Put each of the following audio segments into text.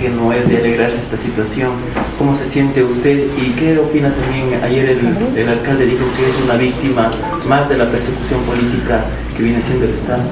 que no es de alegrarse esta situación. ¿Cómo se siente usted y qué opina también? Ayer el alcalde dijo que es una víctima más de la persecución política que viene siendo el Estado.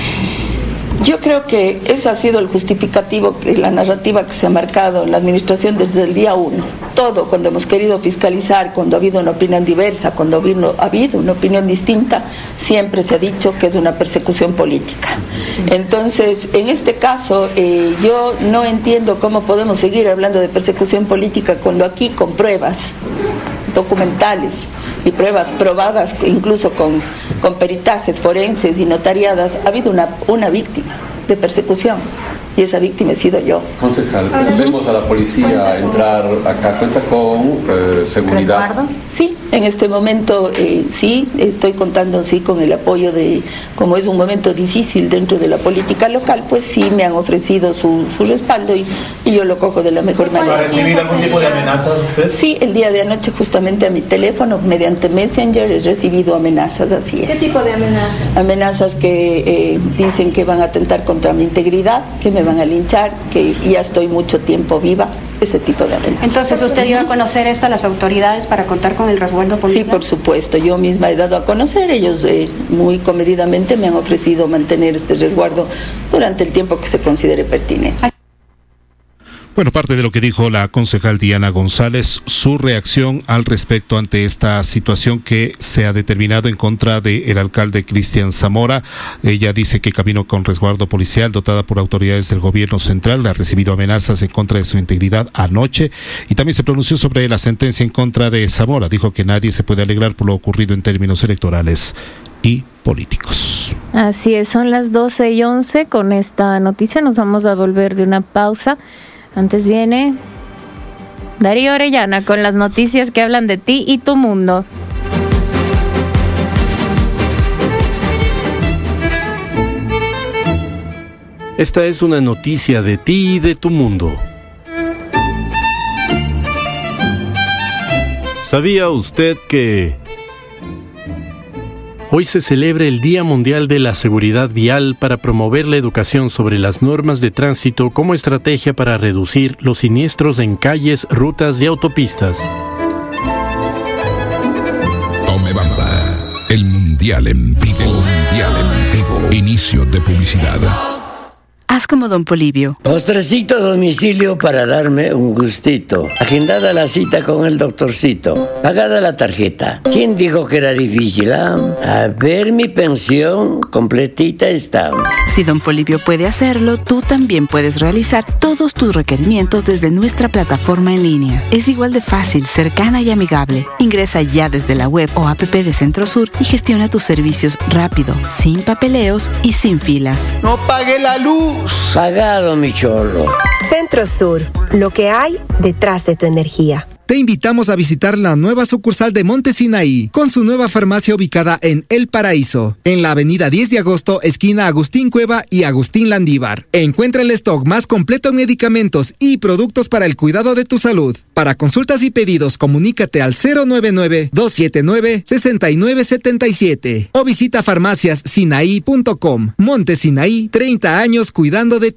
Yo creo que ese ha sido el justificativo, la narrativa que se ha marcado en la administración desde el día 1. Todo, cuando hemos querido fiscalizar, cuando ha habido una opinión diversa, cuando ha habido una opinión distinta, siempre se ha dicho que es una persecución política. Entonces, en este caso, yo no entiendo cómo podemos seguir hablando de persecución política cuando aquí con pruebas documentales y pruebas probadas, incluso con peritajes forenses y notariadas, ha habido una víctima de persecución. Y esa víctima he sido yo. Concejal, vemos a la policía entrar acá. ¿Cuenta con seguridad? ¿Resguardo? Sí, en este momento sí, estoy contando con el apoyo como es un momento difícil dentro de la política local, pues sí me han ofrecido su respaldo y yo lo cojo de la mejor manera. ¿Ha recibido algún tipo de amenazas usted? Sí, el día de anoche justamente a mi teléfono, mediante Messenger, he recibido amenazas, así es. ¿Qué tipo de amenazas? Amenazas que dicen que van a atentar contra mi integridad, que me van a linchar, que ya estoy mucho tiempo viva, ese tipo de amenazas. Entonces, ¿usted dio a conocer esto a las autoridades para contar con el resguardo policial? Sí, por supuesto, yo misma he dado a conocer, ellos muy comedidamente me han ofrecido mantener este resguardo durante el tiempo que se considere pertinente. Bueno, parte de lo que dijo la concejal Diana González, su reacción al respecto ante esta situación que se ha determinado en contra del alcalde Cristian Zamora. Ella dice que caminó con resguardo policial dotada por autoridades del gobierno central, ha recibido amenazas en contra de su integridad anoche y también se pronunció sobre la sentencia en contra de Zamora. Dijo que nadie se puede alegrar por lo ocurrido en términos electorales y políticos. Así es, son las 12:11. Con esta noticia nos vamos a volver de una pausa. Antes viene Darío Orellana con las noticias que hablan de ti y tu mundo. Esta es una noticia de ti y de tu mundo. ¿Sabía usted que hoy se celebra el Día Mundial de la Seguridad Vial para promover la educación sobre las normas de tránsito como estrategia para reducir los siniestros en calles, rutas y autopistas? Tome Bamba, el Mundial en vivo. Mundial en vivo. Inicio de publicidad. Haz como Don Polibio. Postrecito a domicilio para darme un gustito. Agendada la cita con el doctorcito. Pagada la tarjeta. ¿Quién dijo que era difícil? A ver, mi pensión completita está. Si Don Polibio puede hacerlo, tú también puedes realizar todos tus requerimientos desde nuestra plataforma en línea. Es igual de fácil, cercana y amigable. Ingresa ya desde la web o app de Centrosur y gestiona tus servicios rápido, sin papeleos y sin filas. ¡No pague la luz! Pagado, mi chorro. Centrosur, lo que hay detrás de tu energía. Te invitamos a visitar la nueva sucursal de Monte Sinaí, con su nueva farmacia ubicada en El Paraíso, en la avenida 10 de agosto, esquina Agustín Cueva y Agustín Landívar. Encuentra el stock más completo en medicamentos y productos para el cuidado de tu salud. Para consultas y pedidos, comunícate al 099-279-6977 o visita farmaciassinaí.com. Monte Sinaí, 30 años cuidando de ti.